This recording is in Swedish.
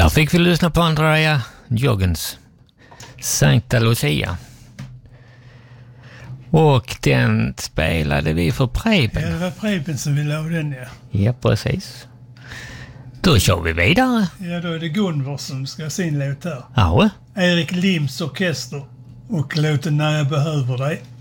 Där fick vi lyssna på Andrea Joggens Sankta Lucia. Och den spelade vi för Preben. Ja, det var Preben som ville ha den, ja. Ja, precis. Då kör vi vidare. Ja, då är det Gunvor som ska ha sin låt här. Ja. Erik Lims orkester och låten När jag behöver dig.